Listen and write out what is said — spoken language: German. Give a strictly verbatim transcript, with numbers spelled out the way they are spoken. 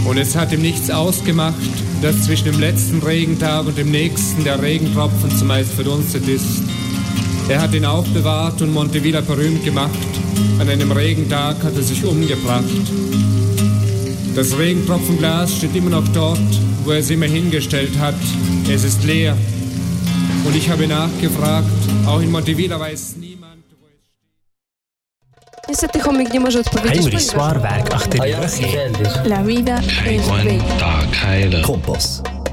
Und es hat ihm nichts ausgemacht, dass zwischen dem letzten Regentag und dem nächsten der Regentropfen zumeist verdunstet ist. Er hat ihn aufbewahrt und Montevilla berühmt gemacht. An einem Regentag hat er sich umgebracht. Das Regentropfenglas steht immer noch dort, wo er es immer hingestellt hat. Es ist leer. Und ich habe nachgefragt, auch in Montevilla weiß niemand, wo es steht. Niestety chomik nie może odpowiedzieć. Heinrich Swarberg, ach, der La vida es bella. Kompass.